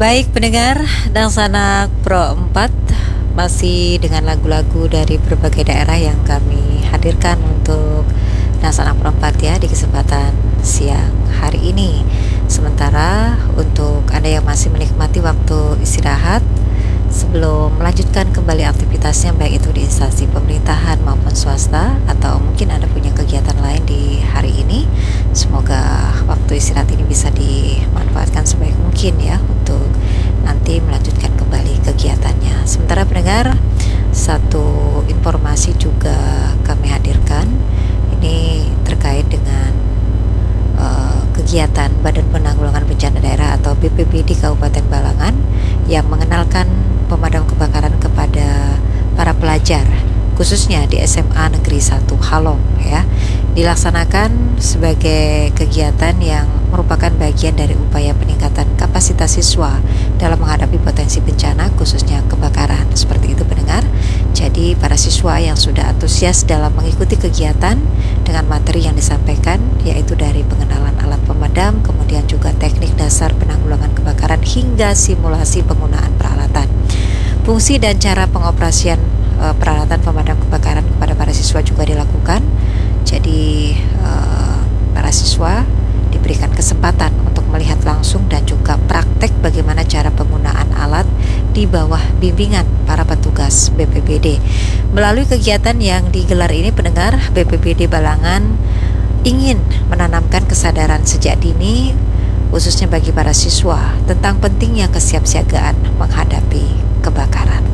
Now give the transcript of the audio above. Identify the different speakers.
Speaker 1: Baik pendengar, dan Sanak Pro 4 masih dengan lagu-lagu dari berbagai daerah yang kami hadirkan untuk Sanak Pro 4 ya di kesempatan siang hari ini. Sementara untuk Anda yang masih menikmati waktu istirahat sebelum melanjutkan kembali aktivitasnya, baik itu di instansi pemerintahan maupun swasta, atau mungkin Anda punya kegiatan lain di hari ini, semoga waktu istirahat ini bisa dimanfaatkan sebaik mungkin ya untuk nanti melanjutkan kembali kegiatannya. Sementara pendengar, satu informasi juga kami hadirkan, ini terkait dengan kegiatan Badan Penanggulangan Bencana Daerah atau BPBD Kabupaten Balangan yang mengenalkan pemadam kebakaran kepada para pelajar, khususnya di SMA Negeri 1 Halong ya. Dilaksanakan sebagai kegiatan yang merupakan bagian dari upaya peningkatan kapasitas siswa dalam menghadapi potensi bencana khususnya kebakaran. Seperti itu pendengar. Jadi para siswa yang sudah antusias dalam mengikuti kegiatan dengan materi yang disampaikan, yaitu dari pengenalan alat pemadam, kemudian juga teknik dasar penanggulangan kebakaran hingga simulasi penggunaan peralatan. Fungsi dan cara pengoperasian peralatan pemadam kebakaran kepada para siswa juga dilakukan. Jadi para siswa diberikan kesempatan untuk melihat langsung dan juga praktek bagaimana cara penggunaan alat di bawah bimbingan para petugas BPBD. Melalui kegiatan yang digelar ini pendengar, BPBD Balangan ingin menanamkan kesadaran sejak dini khususnya bagi para siswa tentang pentingnya kesiapsiagaan menghadapi kebakaran.